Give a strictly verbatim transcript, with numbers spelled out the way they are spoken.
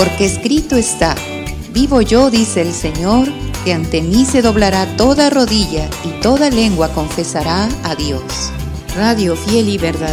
Porque escrito está: vivo yo, dice el Señor, que ante mí se doblará toda rodilla y toda lengua confesará a Dios. Radio Fiel y Verdadera.